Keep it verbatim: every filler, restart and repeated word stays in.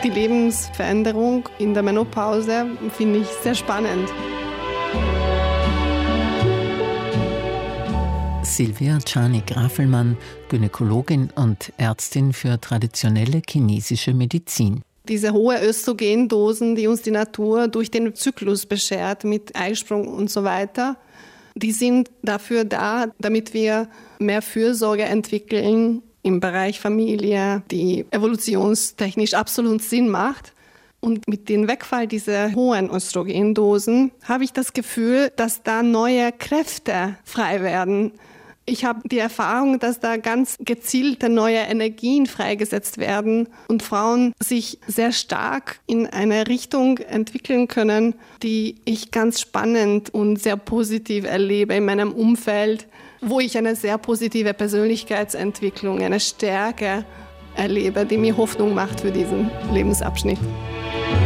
Die Lebensveränderung in der Menopause finde ich sehr spannend. Silvia Czarnik-Raffelmann, Gynäkologin und Ärztin für traditionelle chinesische Medizin. Diese hohen Östrogendosen, die uns die Natur durch den Zyklus beschert, mit Eisprung und so weiter, die sind dafür da, damit wir mehr Fürsorge entwickeln im Bereich Familie, die evolutionstechnisch absolut Sinn macht. Und mit dem Wegfall dieser hohen Östrogendosen habe ich das Gefühl, dass da neue Kräfte frei werden. Ich habe die Erfahrung, dass da ganz gezielte neue Energien freigesetzt werden und Frauen sich sehr stark in eine Richtung entwickeln können, die ich ganz spannend und sehr positiv erlebe in meinem Umfeld, wo ich eine sehr positive Persönlichkeitsentwicklung, eine Stärke erlebe, die mir Hoffnung macht für diesen Lebensabschnitt.